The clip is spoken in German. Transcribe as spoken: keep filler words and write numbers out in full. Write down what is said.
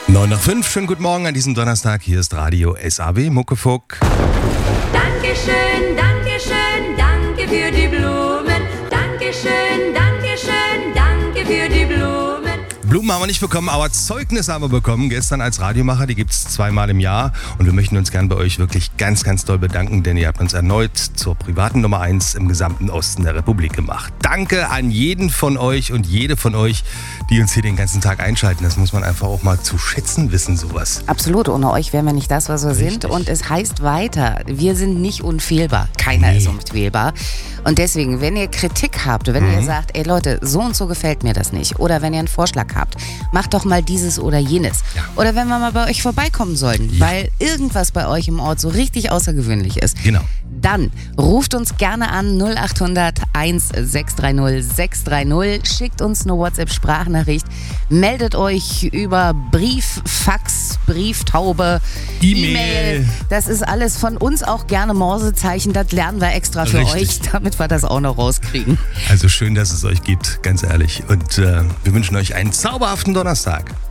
neun nach fünf, schönen guten Morgen an diesem Donnerstag. Hier ist Radio S A W Muckefuck. Dankeschön, Dankeschön, danke für die Blumen. Dankeschön, Dankeschön, danke für die Blumen. Blumen haben wir nicht bekommen, aber Zeugnisse haben wir bekommen. Gestern als Radiomacher, die gibt es zweimal im Jahr. Und wir möchten uns gern bei euch wirklich ganz, ganz doll bedanken, denn ihr habt uns erneut zur privaten Nummer eins im gesamten Osten der Republik gemacht. Danke an jeden von euch und jede von euch, die uns hier den ganzen Tag einschalten. Das muss man einfach auch mal zu schätzen wissen, sowas. Absolut, ohne euch wären wir nicht das, was wir Richtig. sind. Und es heißt weiter, wir sind nicht unfehlbar. Keiner Nee. ist unfehlbar. Und deswegen, wenn ihr Kritik habt, wenn Mhm. ihr sagt, ey Leute, so und so gefällt mir das nicht, oder wenn ihr einen Vorschlag habt, macht doch mal dieses oder jenes. Ja. Oder wenn wir mal bei euch vorbeikommen sollten, Ja. weil irgendwas bei euch im Ort so richtig außergewöhnlich ist. Genau. Dann ruft uns gerne an null acht hundert eins sechs drei null sechs drei null, schickt uns eine WhatsApp-Sprachnachricht, meldet euch über Brief, Fax, Brieftaube, E-Mail. E-Mail. Das ist alles von uns auch gerne Morsezeichen, das lernen wir extra für Richtig. euch, damit wir das auch noch rauskriegen. Also schön, dass es euch gibt, ganz ehrlich. Und äh, wir wünschen euch einen zauberhaften Donnerstag.